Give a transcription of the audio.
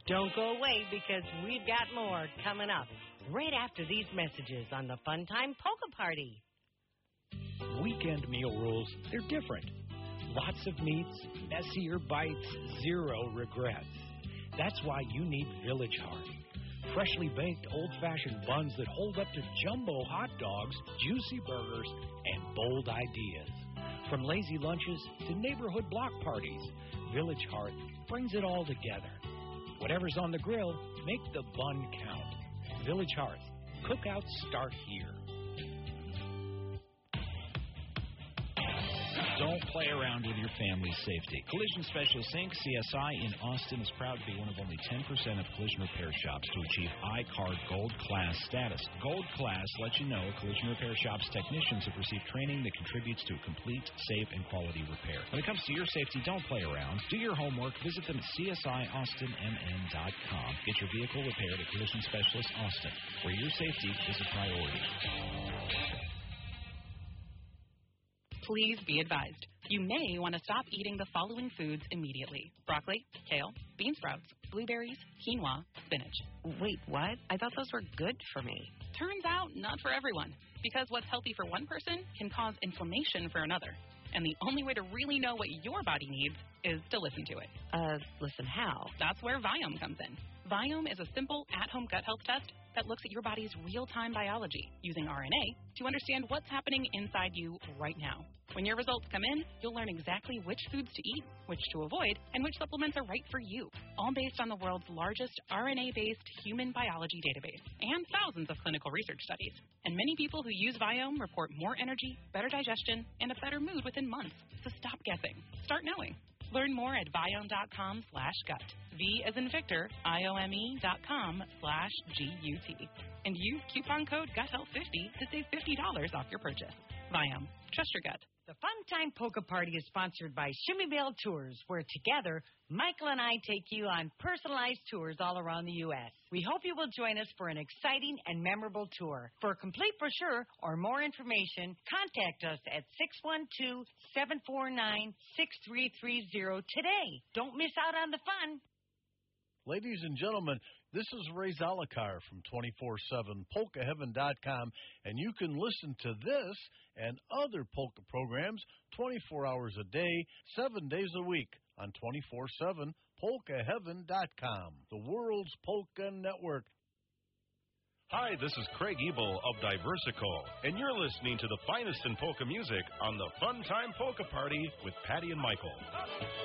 Don't go away because we've got more coming up right after these messages on the Fun Time Polka Party. Weekend meal rules, they're different. Lots of meats, messier bites, zero regrets. That's why you need Village Heart. Freshly baked, old-fashioned buns that hold up to jumbo hot dogs, juicy burgers, and bold ideas. From lazy lunches to neighborhood block parties, Village Heart brings it all together. Whatever's on the grill, make the bun count. Village Heart. Cookouts start here. Don't play around with your family's safety. Collision Specialist Inc., CSI in Austin, is proud to be one of only 10% of collision repair shops to achieve I-CARD Gold Class status. Gold Class lets you know collision repair shops' technicians have received training that contributes to a complete, safe, and quality repair. When it comes to your safety, don't play around. Do your homework. Visit them at CSIAustinMN.com. Get your vehicle repaired at Collision Specialist Austin, where your safety is a priority. Please be advised. You may want to stop eating the following foods immediately: broccoli, kale, bean sprouts, blueberries, quinoa, spinach. Wait, what? I thought those were good for me. Turns out, not for everyone. Because what's healthy for one person can cause inflammation for another. And the only way to really know what your body needs is to listen to it. Listen how? That's where Viome comes in. Viome is a simple at-home gut health test that looks at your body's real-time biology using RNA to understand what's happening inside you right now. When your results come in, you'll learn exactly which foods to eat, which to avoid, and which supplements are right for you, all based on the world's largest RNA-based human biology database and thousands of clinical research studies. And many people who use Viome report more energy, better digestion, and a better mood within months. So stop guessing. Start knowing. Learn more at Viome.com/gut. V as in Victor, IOME.com/GUT. And use coupon code GUTHEALTH50 to save $50 off your purchase. Viome. Trust your gut. The Fun Time Polka Party is sponsored by Shimmy Bell Tours, where together, Michael and I take you on personalized tours all around the U.S. We hope you will join us for an exciting and memorable tour. For a complete brochure or more information, contact us at 612-749-6330 today. Don't miss out on the fun. Ladies and gentlemen, this is Ray Zalakar from 247polkaheaven.com, and you can listen to this and other polka programs 24 hours a day, 7 days a week on 247polkaheaven.com, the world's polka network. Hi, this is Craig Ebel of Diversico, and you're listening to the finest in polka music on the Fun Time Polka Party with Patty and Michael.